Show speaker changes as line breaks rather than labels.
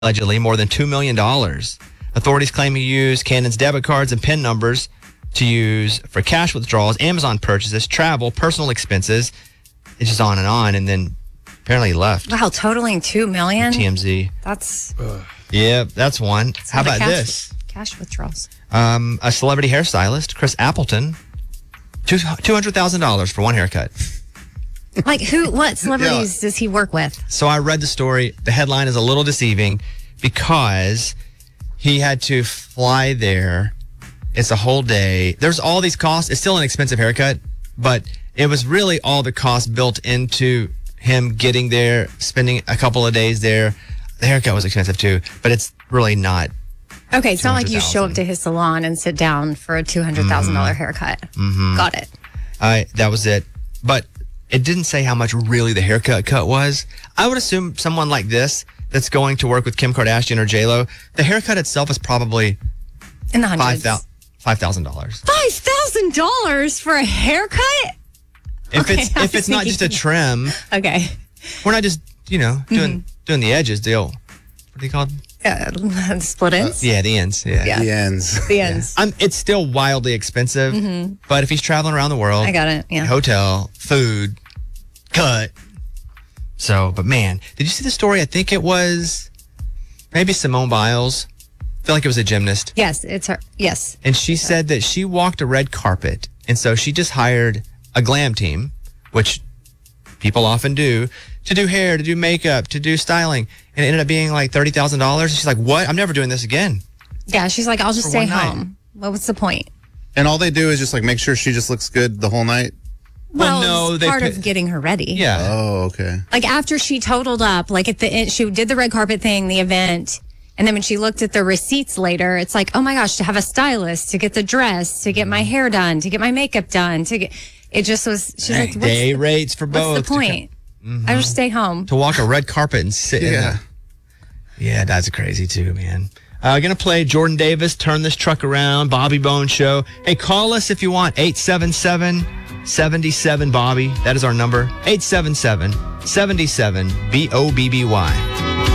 allegedly more than $2 million. Authorities claim he used Cannon's debit cards and PIN numbers to use for cash withdrawals, Amazon purchases, travel, personal expenses. It's just on, and then apparently he left.
Wow, totaling $2 million?
TMZ.
That's...
Yeah, that's one. How about this?
Cash withdrawals.
A celebrity hairstylist, Chris Appleton, $200,000 for one haircut.
Like what celebrities does he work with?
So I read the story. The headline is a little deceiving because he had to fly there. It's a whole day. There's all these costs. It's still an expensive haircut, but it was really all the costs built into him getting there, spending a couple of days there. The haircut was expensive too, but it's really not.
Okay, it's not like you show up to his salon and sit down for a $200,000 haircut.
Mm-hmm.
Got it.
That was it. But it didn't say how much really the haircut cut was. I would assume someone like this that's going to work with Kim Kardashian or J-Lo, the haircut itself is probably
in the hundreds.
$5,000.
$5,000 for a haircut?
If it's not just a trim.
Okay.
We're not just, doing the edges deal. What are they called?
Split ends?
Yeah, the ends. Yeah.
The ends.
The ends.
It's still wildly expensive, but if he's traveling around the world,
I got it. Yeah.
Hotel, food, cut. So, but man, did you see the story? I think it was maybe Simone Biles. I feel like it was a gymnast.
Yes, it's her. Yes.
And she said that she walked a red carpet, and so she just hired a glam team, which people often do, to do hair, to do makeup, to do styling. And it ended up being like $30,000. She's like, what? I'm never doing this again.
Yeah, she's like, I'll just stay home. What's the point?
And all they do is just like make sure she just looks good the whole night?
Well, no, it's part of getting her ready.
Yeah.
Oh, okay.
Like after she totaled up, like at the end, she did the red carpet thing, the event. And then when she looked at the receipts later, it's like, oh my gosh, to have a stylist, to get the dress, to get my hair done, to get my makeup done, it just was, she's like,
day rates for both.
What's the point? I just stay home.
To walk a red carpet and sit in it. Yeah, that's crazy too, man. Gonna play Jordan Davis, Turn This Truck Around, Bobby Bone Show. Hey, call us if you want, 877-77-BOBBY. That is our number, 877-77-BOBBY.